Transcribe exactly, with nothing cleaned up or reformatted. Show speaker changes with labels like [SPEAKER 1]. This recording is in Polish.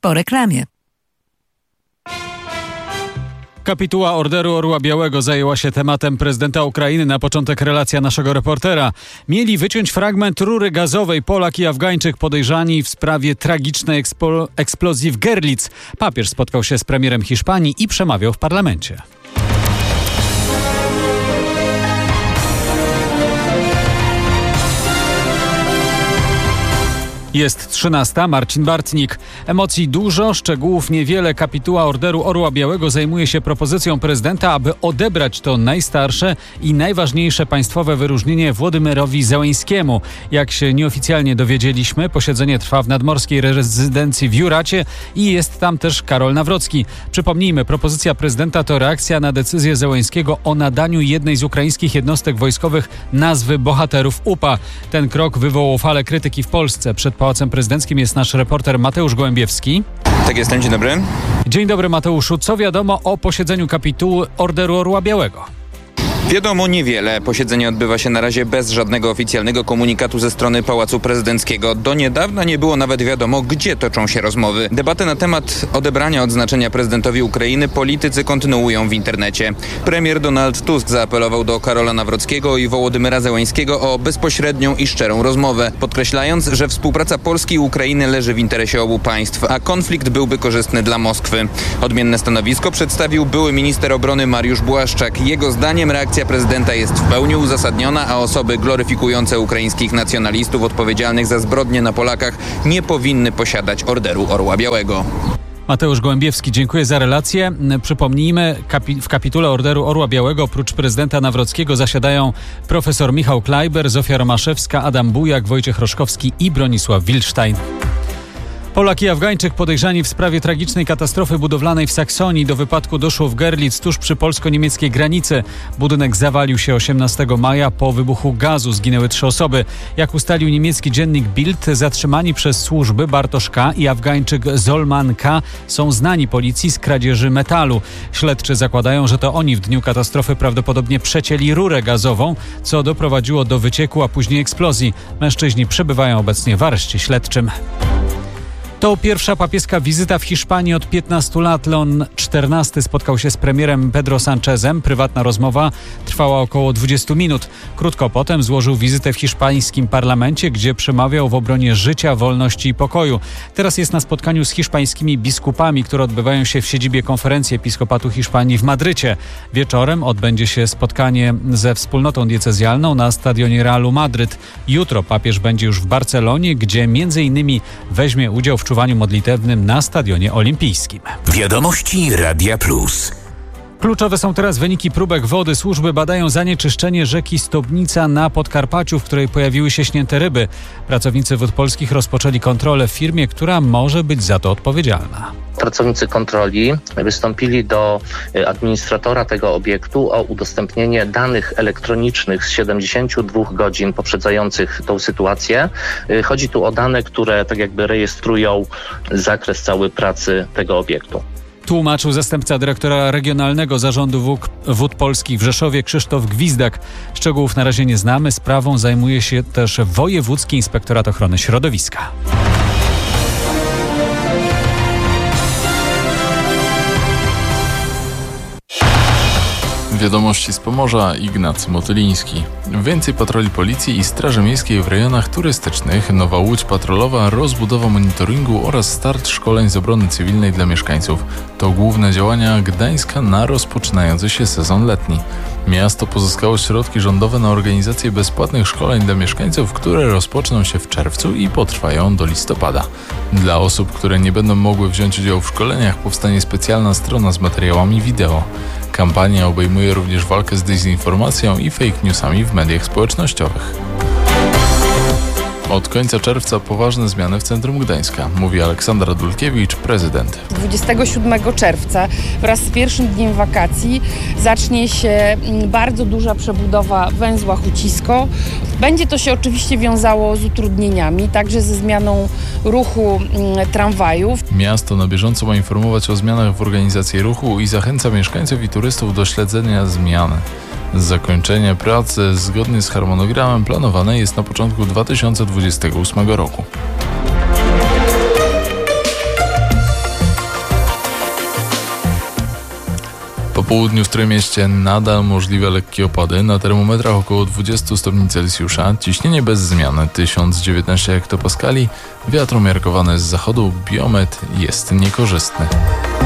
[SPEAKER 1] Po reklamie.
[SPEAKER 2] Kapituła Orderu Orła Białego zajęła się tematem prezydenta Ukrainy. Na początek relacja naszego reportera. Mieli wyciąć fragment rury gazowej. Polak i Afgańczyk podejrzani w sprawie tragicznej ekspo- eksplozji w Görlitz. Papież spotkał się z premierem Hiszpanii i przemawiał w parlamencie. Jest trzynasta. Marcin Bartnik. Emocji dużo, szczegółów niewiele. Kapituła Orderu Orła Białego zajmuje się propozycją prezydenta, aby odebrać to najstarsze i najważniejsze państwowe wyróżnienie Włodymyrowi Zełenskiemu. Jak się nieoficjalnie dowiedzieliśmy, posiedzenie trwa w nadmorskiej rezydencji w Juracie i jest tam też Karol Nawrocki. Przypomnijmy, propozycja prezydenta to reakcja na decyzję Zełenskiego o nadaniu jednej z ukraińskich jednostek wojskowych nazwy bohaterów U P A. Ten krok wywołał falę krytyki w Polsce. Przed Pałacem Prezydenckim jest nasz reporter Mateusz Gołębiewski.
[SPEAKER 3] Tak jestem, dzień dobry.
[SPEAKER 2] Dzień dobry, Mateuszu. Co wiadomo o posiedzeniu kapituły Orderu Orła Białego?
[SPEAKER 3] Wiadomo niewiele. Posiedzenie odbywa się na razie bez żadnego oficjalnego komunikatu ze strony Pałacu Prezydenckiego. Do niedawna nie było nawet wiadomo, gdzie toczą się rozmowy. Debatę na temat odebrania odznaczenia prezydentowi Ukrainy politycy kontynuują w internecie. Premier Donald Tusk zaapelował do Karola Nawrockiego i Wołodymyra Zełenskiego o bezpośrednią i szczerą rozmowę, podkreślając, że współpraca Polski i Ukrainy leży w interesie obu państw, a konflikt byłby korzystny dla Moskwy. Odmienne stanowisko przedstawił były minister obrony Mariusz Błaszczak. Jego zdaniem reakcja prezydenta jest w pełni uzasadniona, a osoby gloryfikujące ukraińskich nacjonalistów odpowiedzialnych za zbrodnie na Polakach nie powinny posiadać Orderu Orła Białego.
[SPEAKER 2] Mateusz Gołębiewski, dziękuję za relację. Przypomnijmy, kapi- w kapitule Orderu Orła Białego oprócz prezydenta Nawrockiego zasiadają profesor Michał Klajber, Zofia Romaszewska, Adam Bujak, Wojciech Roszkowski i Bronisław Wilsztajn. Polak i Afgańczyk podejrzani w sprawie tragicznej katastrofy budowlanej w Saksonii. Do wypadku doszło w Görlitz tuż przy polsko-niemieckiej granicy. Budynek zawalił się osiemnastego maja po wybuchu gazu. Zginęły trzy osoby. Jak ustalił niemiecki dziennik Bild, zatrzymani przez służby Bartosz K. i Afgańczyk Zolman K. są znani policji z kradzieży metalu. Śledczy zakładają, że to oni w dniu katastrofy prawdopodobnie przecięli rurę gazową, co doprowadziło do wycieku, a później eksplozji. Mężczyźni przebywają obecnie w areszcie śledczym. To pierwsza papieska wizyta w Hiszpanii od piętnastu lat. Leon czternasty spotkał się z premierem Pedro Sánchezem. Prywatna rozmowa trwała około dwudziestu minut. Krótko potem złożył wizytę w hiszpańskim parlamencie, gdzie przemawiał w obronie życia, wolności i pokoju. Teraz jest na spotkaniu z hiszpańskimi biskupami, które odbywają się w siedzibie Konferencji Episkopatu Hiszpanii w Madrycie. Wieczorem odbędzie się spotkanie ze wspólnotą diecezjalną na stadionie Realu Madryt. Jutro papież będzie już w Barcelonie, gdzie między innymi weźmie udział w czuwaniu modlitewnym na Stadionie Olimpijskim.
[SPEAKER 4] Wiadomości Radia Plus.
[SPEAKER 2] Kluczowe są teraz wyniki próbek wody. Służby badają zanieczyszczenie rzeki Stobnica na Podkarpaciu, w której pojawiły się śnięte ryby. Pracownicy Wód Polskich rozpoczęli kontrolę w firmie, która może być za to odpowiedzialna.
[SPEAKER 5] Pracownicy kontroli wystąpili do administratora tego obiektu o udostępnienie danych elektronicznych z siedemdziesięciu dwóch godzin poprzedzających tą sytuację. Chodzi tu o dane, które tak jakby rejestrują zakres cały pracy tego obiektu.
[SPEAKER 2] Tłumaczył zastępca dyrektora Regionalnego Zarządu Wód, Wód Polskich w Rzeszowie Krzysztof Gwizdak. Szczegółów na razie nie znamy. Sprawą zajmuje się też Wojewódzki Inspektorat Ochrony Środowiska.
[SPEAKER 6] Wiadomości z Pomorza, Ignacy Motyliński. Więcej patroli policji i Straży Miejskiej w rejonach turystycznych, nowa łódź patrolowa, rozbudowa monitoringu oraz start szkoleń z obrony cywilnej dla mieszkańców. To główne działania Gdańska na rozpoczynający się sezon letni. Miasto pozyskało środki rządowe na organizację bezpłatnych szkoleń dla mieszkańców, które rozpoczną się w czerwcu i potrwają do listopada. Dla osób, które nie będą mogły wziąć udziału w szkoleniach, powstanie specjalna strona z materiałami wideo. Kampania obejmuje również walkę z dezinformacją i fake newsami w mediach społecznościowych. Od końca czerwca poważne zmiany w centrum Gdańska, mówi Aleksandra Dulkiewicz, prezydent.
[SPEAKER 7] dwudziestego siódmego czerwca wraz z pierwszym dniem wakacji zacznie się bardzo duża przebudowa węzła Hucisko. Będzie to się oczywiście wiązało z utrudnieniami, także ze zmianą ruchu tramwajów.
[SPEAKER 6] Miasto na bieżąco ma informować o zmianach w organizacji ruchu i zachęca mieszkańców i turystów do śledzenia zmian. Zakończenie pracy zgodnie z harmonogramem planowane jest na początku dwa tysiące dwudziestego ósmego roku. Po południu w Trójmieście nadal możliwe lekkie opady. Na termometrach około dwadzieścia stopni Celsjusza. Ciśnienie bez zmian tysiąc dziewiętnaście hektopaskali. Wiatr umiarkowany z zachodu. Biometr jest niekorzystny.